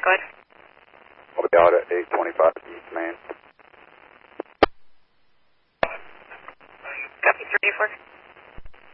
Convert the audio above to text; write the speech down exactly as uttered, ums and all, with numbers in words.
go ahead. I'll be out at eight twenty-five East Main. Copy three eighty-four.